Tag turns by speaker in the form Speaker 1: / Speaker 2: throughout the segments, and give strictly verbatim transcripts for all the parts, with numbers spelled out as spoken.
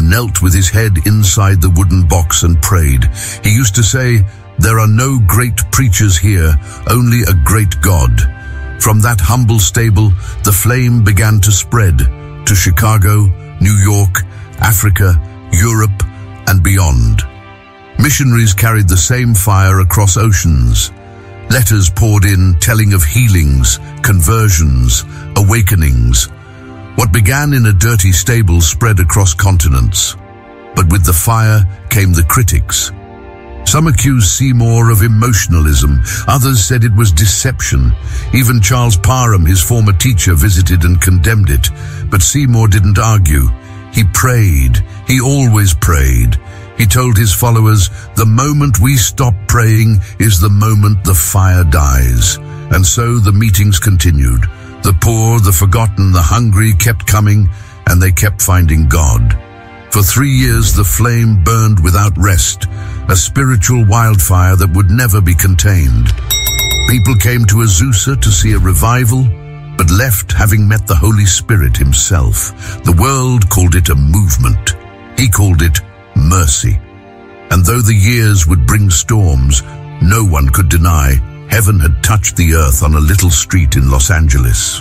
Speaker 1: knelt with his head inside the wooden box and prayed. He used to say, "There are no great preachers here, only a great God." From that humble stable, the flame began to spread to Chicago, New York, Africa, Europe, and beyond. Missionaries carried the same fire across oceans. Letters poured in telling of healings, conversions, awakenings. What began in a dirty stable spread across continents. But with the fire came the critics. Some accused Seymour of emotionalism. Others said it was deception. Even Charles Parham, his former teacher, visited and condemned it. But Seymour didn't argue. He prayed. He always prayed. He told his followers, "The moment we stop praying is the moment the fire dies." And so the meetings continued. The poor, the forgotten, the hungry kept coming, and they kept finding God. For three years the flame burned without rest, a spiritual wildfire that would never be contained. People came to Azusa to see a revival, but left having met the Holy Spirit himself. The world called it a movement. He called it mercy. And though the years would bring storms, no one could deny heaven had touched the earth on a little street in Los Angeles.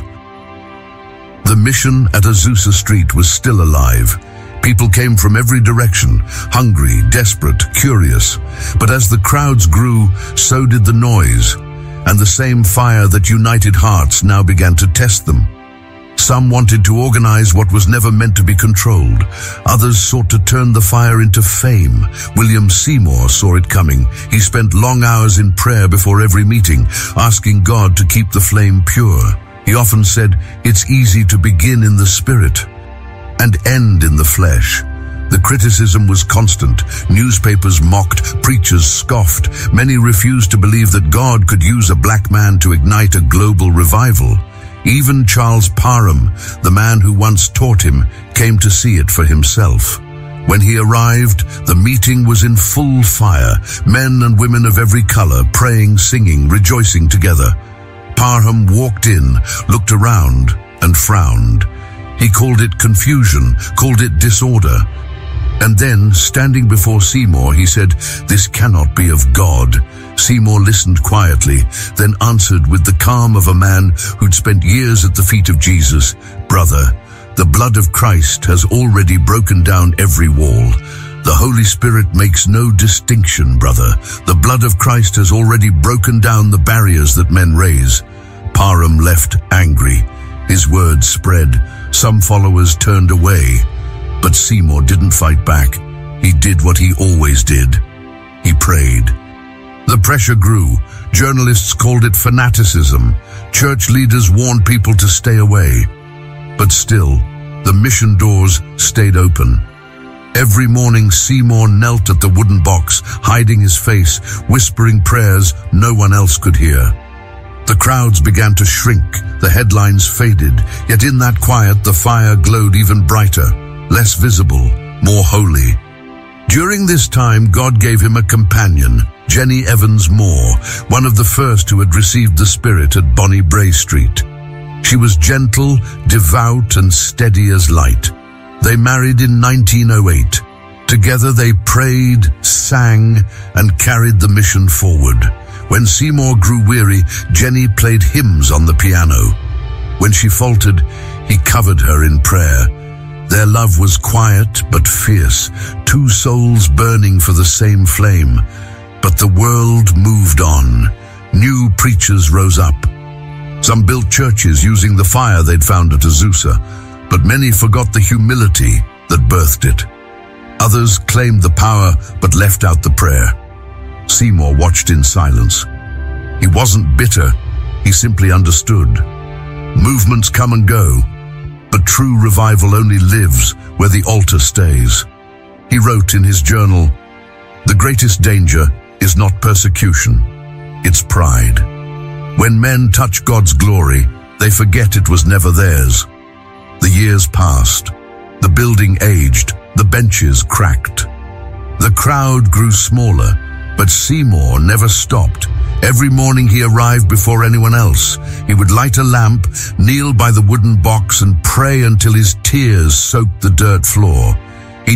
Speaker 1: The mission at Azusa Street was still alive. People came from every direction, hungry, desperate, curious. But as the crowds grew, so did the noise, and the same fire that united hearts now began to test them. Some wanted to organize what was never meant to be controlled. Others sought to turn the fire into fame. William Seymour saw it coming. He spent long hours in prayer before every meeting, asking God to keep the flame pure. He often said, "It's easy to begin in the spirit and end in the flesh." The criticism was constant. Newspapers mocked, preachers scoffed. Many refused to believe that God could use a black man to ignite a global revival. Even Charles Parham, the man who once taught him, came to see it for himself. When he arrived, the meeting was in full fire, men and women of every color, praying, singing, rejoicing together. Parham walked in, looked around, and frowned. He called it confusion, called it disorder. And then, standing before Seymour, he said, "This cannot be of God." Seymour listened quietly, then answered with the calm of a man who'd spent years at the feet of Jesus, "Brother, the blood of Christ has already broken down every wall. The Holy Spirit makes no distinction, brother. The blood of Christ has already broken down the barriers that men raise." Parham left angry. His words spread. Some followers turned away. But Seymour didn't fight back. He did what he always did. He prayed. The pressure grew. Journalists called it fanaticism. Church leaders warned people to stay away. But still, the mission doors stayed open. Every morning, Seymour knelt at the wooden box, hiding his face, whispering prayers no one else could hear. The crowds began to shrink, the headlines faded, yet in that quiet the fire glowed even brighter, less visible, more holy. During this time, God gave him a companion, Jenny Evans Moore, one of the first who had received the Spirit at Bonnie Bray Street. She was gentle, devout, and steady as light. They married in nineteen oh eight. Together they prayed, sang, and carried the mission forward. When Seymour grew weary, Jenny played hymns on the piano. When she faltered, he covered her in prayer. Their love was quiet but fierce, two souls burning for the same flame. But the world moved on. New preachers rose up. Some built churches using the fire they'd found at Azusa, but many forgot the humility that birthed it. Others claimed the power but left out the prayer. Seymour watched in silence. He wasn't bitter, he simply understood. Movements come and go, but true revival only lives where the altar stays. He wrote in his journal, "The greatest danger is not persecution, it's pride. When men touch God's glory, they forget it was never theirs." The years passed. The building aged. The benches cracked. The crowd grew smaller, but Seymour never stopped. Every morning he arrived before anyone else. He would light a lamp, kneel by the wooden box, and pray until his tears soaked the dirt floor.